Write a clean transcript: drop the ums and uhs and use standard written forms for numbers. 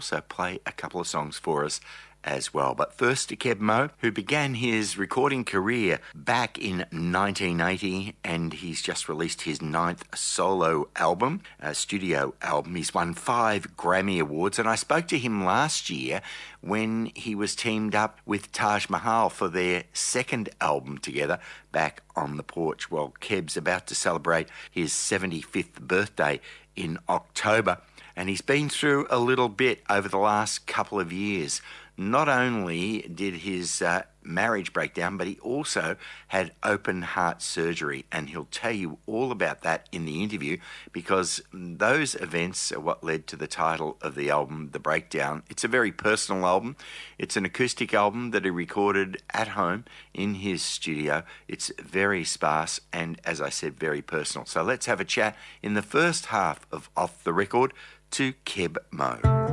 also play a couple of songs for us as well. But first to Keb Mo, who began his recording career back in 1980, and he's just released his 9th solo album, a studio album. He's won 5 Grammy Awards, and I spoke to him last year when he was teamed up with Taj Mahal for their 2nd album together, Back on the Porch. Well, Keb's about to celebrate his 75th birthday in October, and he's been through a little bit over the last couple of years. Not only did his marriage break down, but he also had open heart surgery, and he'll tell you all about that in the interview, because those events are what led to the title of the album, The Breakdown. It's a very personal album. It's an acoustic album that he recorded at home in his studio. It's very sparse and, as I said, very personal. So let's have a chat in the first half of Off the Record to Keb Mo.